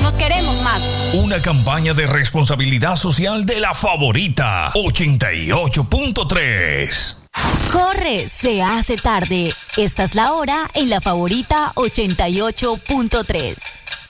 nos queremos más. Una campaña de responsabilidad social de La Favorita 88.3. Corre, se hace tarde. Esta es la hora en La Favorita 88.3.